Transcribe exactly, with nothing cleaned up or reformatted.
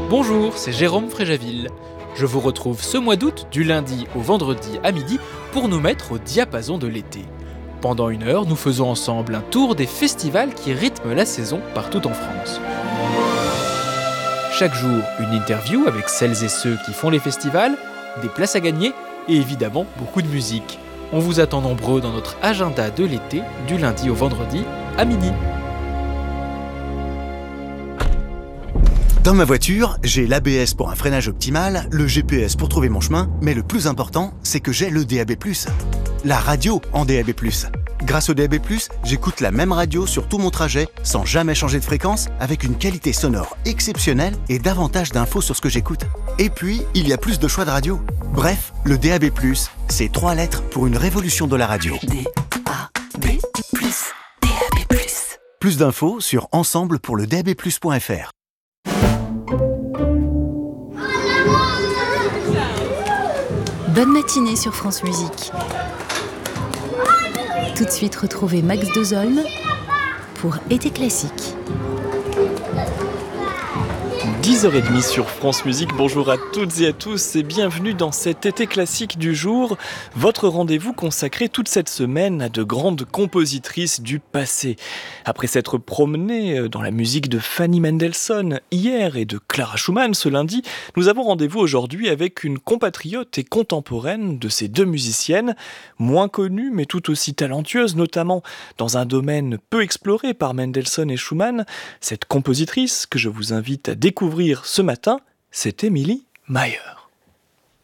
Bonjour, c'est Jérôme Fréjaville. Je vous retrouve ce mois d'août, du lundi au vendredi à midi, pour nous mettre au diapason de l'été. Pendant une heure, nous faisons ensemble un tour des festivals qui rythment la saison partout en France. Chaque jour, une interview avec celles et ceux qui font les festivals, des places à gagner et évidemment beaucoup de musique. On vous attend nombreux dans notre agenda de l'été, du lundi au vendredi à midi. Dans ma voiture, j'ai l'A B S pour un freinage optimal, le G P S pour trouver mon chemin, mais le plus important, c'est que j'ai le D A B plus. La radio en D A B plus. Grâce au D A B plus, j'écoute la même radio sur tout mon trajet, sans jamais changer de fréquence, avec une qualité sonore exceptionnelle et davantage d'infos sur ce que j'écoute. Et puis, il y a plus de choix de radio. Bref, le D A B plus, c'est trois lettres pour une révolution de la radio. D A B plus, D A B plus. Plus d'infos sur ensemble pour le d a b plus point f r. Bonne matinée sur France Musique. Tout de suite, retrouvez Max Dezolme pour Été classique. dix heures trente sur France Musique, bonjour à toutes et à tous et bienvenue dans cet été classique du jour, votre rendez-vous consacré toute cette semaine à de grandes compositrices du passé. Après s'être promené dans la musique de Fanny Mendelssohn hier et de Clara Schumann ce lundi, nous avons rendez-vous aujourd'hui avec une compatriote et contemporaine de ces deux musiciennes, moins connues mais tout aussi talentueuses, notamment dans un domaine peu exploré par Mendelssohn et Schumann. Cette compositrice que je vous invite à découvrir ce matin, c'est Emilie Mayer.